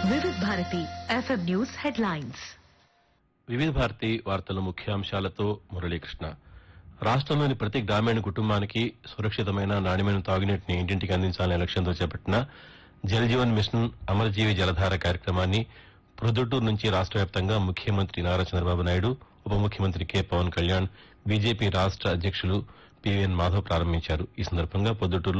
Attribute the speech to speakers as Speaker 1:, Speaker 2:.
Speaker 1: వివిధ Bharati FM news headlines.
Speaker 2: వివిధ భారతి వార్తల ముఖ్యాంశాలతో మురళీకృష్ణ. రాష్ట్రంలోని ప్రతి గ్రామీణ కుటుంబానికి సురక్షితమైన నాణ్యమైన తాగునీటిని ఇంటింటికి అందించాలనే లక్ష్యంతో చేపట్టిన జల్ జీవన్ మిషన్ అమరజీవి జలధార కార్యక్రమాన్ని ప్రొద్దుటూరు నుంచి రాష్ట్ర వ్యాప్తంగా ముఖ్యమంత్రి నారా చంద్రబాబు నాయుడు, ఉప ముఖ్యమంత్రి కె పవన్ కళ్యాణ్, బీజేపీ రాష్ట్ర అధ్యక్షులు పివిఎన్ మాధవ్ ప్రారంభించారు. ఈ సందర్భంగా పొద్దుటూరులో